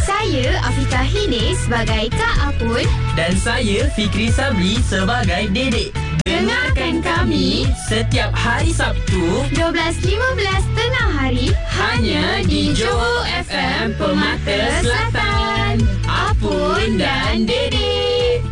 Saya Afifah Hini sebagai Kak Apun. Dan saya Fikri Sabri sebagai Dedek. Dengarkan kami setiap hari Sabtu 12.15 tengah hari hanya di Johor FM Permata Selatan. Apun dan Dedek.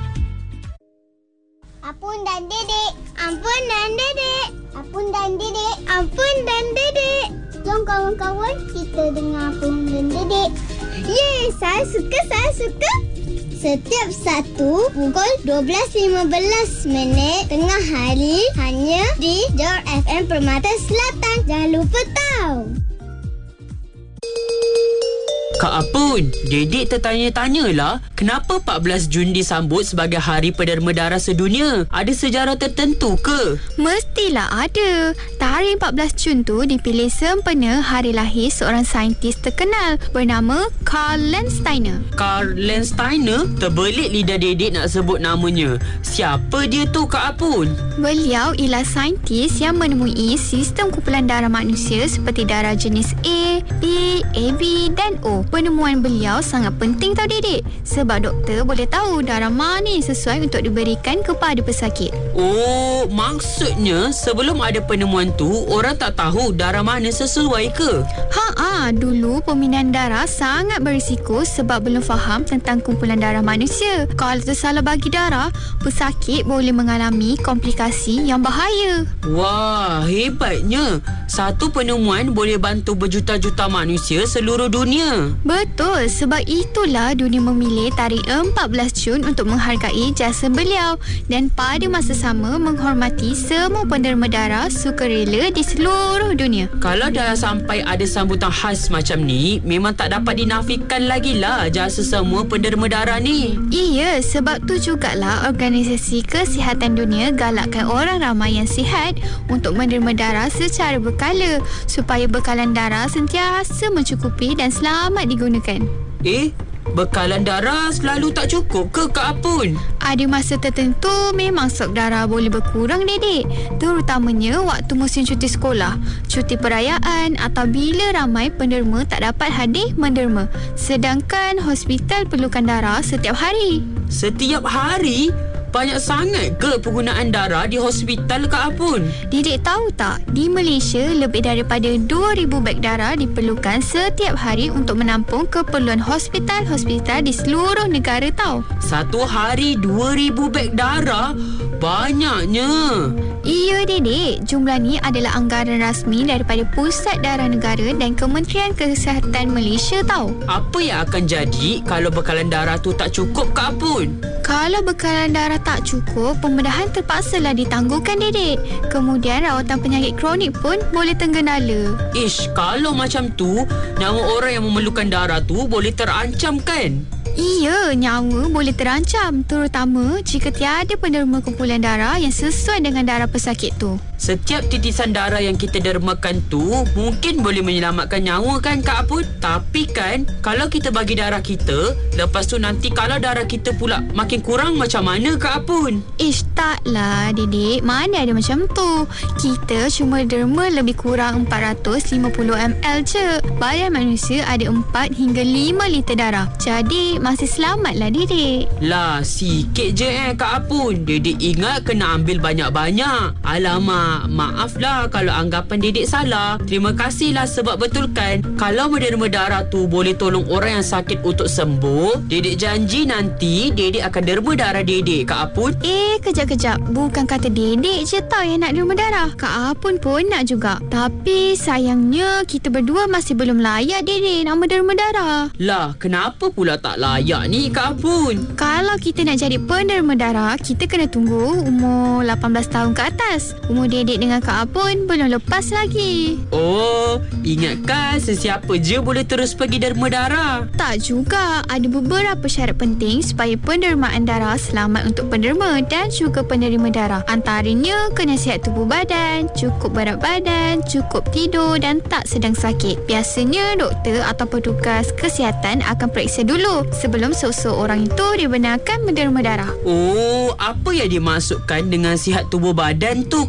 Apun dan Dedek. Ampun dan Dedek. Apun dan Dedek. Ampun dan Dedek. Jom kawan-kawan kita dengar Apun dan Dedek. Yeay, saya suka. Setiap Sabtu pukul 12.15 tengah hari hanya di Johor FM Permata Selatan. Jangan lupa tahu. Kak Apun, Dedek tertanya-tanyalah, kenapa 14 Jun disambut sebagai Hari Penderma Darah Sedunia? Ada sejarah tertentu ke? Mestilah ada. Tarikh 14 Jun tu dipilih sempena hari lahir seorang saintis terkenal bernama Karl Landsteiner. Karl Landsteiner? Terbelit lidah Dedek nak sebut namanya. Siapa dia tu, Kak Apun? Beliau ialah saintis yang menemui sistem kumpulan darah manusia seperti darah jenis A, B, AB dan O. Penemuan beliau sangat penting tau Dedek, sebab doktor boleh tahu darah mana yang sesuai untuk diberikan kepada pesakit. Oh, maksudnya sebelum ada penemuan tu, orang tak tahu darah mana sesuai ke? Dulu pemindahan darah sangat berisiko sebab belum faham tentang kumpulan darah manusia. Kalau tersalah bagi darah, pesakit boleh mengalami komplikasi yang bahaya. Wah, hebatnya. Satu penemuan boleh bantu berjuta-juta manusia seluruh dunia. Betul, sebab itulah dunia memilih tarikh 14 Jun untuk menghargai jasa beliau dan pada masa sama menghormati semua penderma darah sukarela di seluruh dunia. Kalau dah sampai ada sambutan khas macam ni, memang tak dapat dinafikan lagi lah jasa semua penderma darah ni. Iya, sebab tu jugalah Organisasi Kesihatan Dunia galakkan orang ramai yang sihat untuk menerima darah secara berkala supaya bekalan darah sentiasa mencukupi dan selamat digunakan. Bekalan darah selalu tak cukup ke, Kak Apun? Ada masa tertentu memang stok darah boleh berkurang Dedek, terutamanya waktu musim cuti sekolah, cuti perayaan atau bila ramai penderma tak dapat hadir menderma. Sedangkan hospital perlukan darah setiap hari. Setiap hari? Banyak sangat ke penggunaan darah di hospital, Kak Apun? Dedek tahu tak, di Malaysia lebih daripada 2,000 beg darah diperlukan setiap hari untuk menampung keperluan hospital-hospital di seluruh negara tau. Satu hari 2,000 beg darah? Banyaknya. Iya Dedek, jumlah ni adalah anggaran rasmi daripada Pusat Darah Negara dan Kementerian Kesihatan Malaysia tau. Apa yang akan jadi kalau bekalan darah tu tak cukup, Kak Apun? Kalau bekalan darah tak cukup, pembedahan terpaksalah ditangguhkan Dedek. Kemudian rawatan penyakit kronik pun boleh tergendala. Kalau macam tu, nyawa orang yang memerlukan darah tu boleh terancam kan? Iya, nyawa boleh terancam, terutama jika tiada penderma kumpulan darah yang sesuai dengan darah pesakit tu. Setiap titisan darah yang kita dermakan tu mungkin boleh menyelamatkan nyawa kan, Kak Apun? Tapi kan, kalau kita bagi darah kita, lepas tu nanti kalau darah kita pula makin kurang, macam mana, Kak Apun? Taklah Dedek, mana ada macam tu. Kita cuma derma lebih kurang 450 ml je. Badan manusia ada 4 hingga 5 liter darah. Jadi masih selamatlah Dedek. Lah, sikit je Kak Apun. Dedek ingat kena ambil banyak-banyak. Alamak, maaflah kalau anggapan Dedek salah. Terima kasihlah sebab betulkan. Kalau menderma darah tu boleh tolong orang yang sakit untuk sembuh, Dedek janji nanti Dedek akan derma darah Dedek, Kak Apun. Kejap. Bukan kata Dedek je tau yang nak derma darah. Kak Apun pun nak juga. Tapi sayangnya kita berdua masih belum layak Dedek nak menderma darah. Lah, kenapa pula tak layak ni, Kak Apun? Kalau kita nak jadi penderma darah, kita kena tunggu umur 18 tahun ke atas. Umur Dedek dengan Kak Apun belum lepas lagi. Oh, ingatkan sesiapa je boleh terus pergi derma darah? Tak juga. Ada beberapa syarat penting supaya pendermaan darah selamat untuk penderma dan juga penerima darah. Antaranya kena sihat tubuh badan, cukup berat badan, cukup tidur dan tak sedang sakit. Biasanya doktor atau petugas kesihatan akan periksa dulu sebelum seseorang itu dibenarkan menderma darah. Oh, apa yang dimasukkan dengan sihat tubuh badan tu, Kak Apun?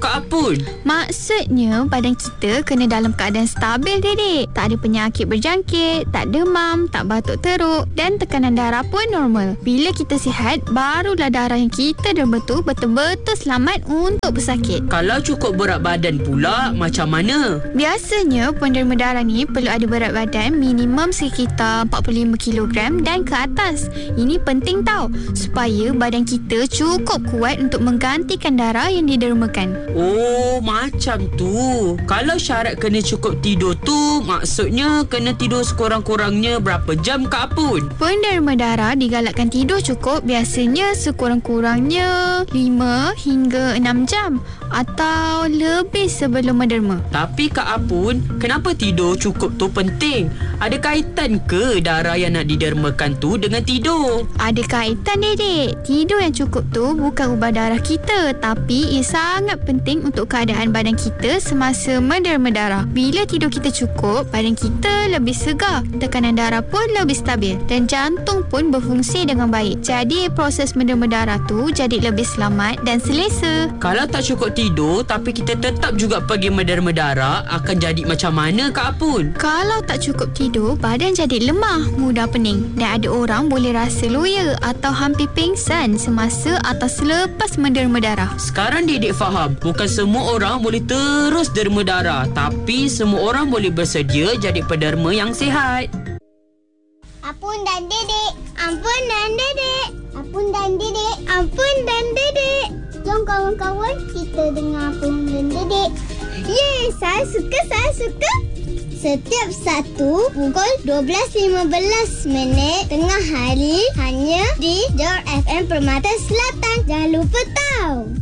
Apun? Maksudnya badan kita kena dalam keadaan stabil, Dedek. Tak ada penyakit berjangkit, tak demam, tak batuk teruk dan tekanan darah pun normal. Bila kita sihat, barulah darah yang kita derma tu betul-betul selamat untuk bersakit. Kalau cukup berat badan pula, macam mana? Biasanya penderma darah ni perlu ada berat badan minimum sekitar 45 kg dan ke atas. Ini penting tau, supaya badan kita cukup kuat untuk menggantikan darah yang didermakan. Oh, macam tu. Kalau syarat kena cukup tidur tu, maksudnya kena tidur sekurang-kurangnya berapa jam, Kak Apun? Penderma darah digalakkan tidur cukup biasanya sekurang-kurangnya 5 hingga 6 jam atau lebih sebelum menderma. Tapi Kak Apun, kenapa tidur cukup tu penting? Ada kaitan ke darah yang nak didermakan tu dengan tidur? Ada kaitan, Dedek. Tidur yang cukup tu bukan ubah darah kita, tapi ia sangat penting untuk keadaan badan kita semasa menderma darah. Bila tidur kita cukup, badan kita lebih segar, tekanan darah pun lebih stabil dan jantung pun berfungsi dengan baik. Jadi proses menderma darah tu jadi lebih selamat dan selesa. Kalau tak cukup tidur tapi kita tetap juga pergi menderma darah, akan jadi macam mana, Kak Apun? Kalau tak cukup tidur, badan jadi lemah, mudah pening dan ada orang boleh rasa loya atau hampir pingsan semasa atau selepas menderma darah. Sekarang Dedek faham, bukan semua orang boleh terus derma darah, tapi semua orang boleh bersedia jadi penderma yang sihat. Apun dan Dedek. Ampun dan Dedek. Apun dan Dedek. Ampun dan Dedek. Jom kawan-kawan kita dengar Apun dan Dedek. Yeay, saya suka. Setiap Sabtu pukul 12.15 tengah hari hanya di Johor FM Permata Selatan. Jangan lupa tahu.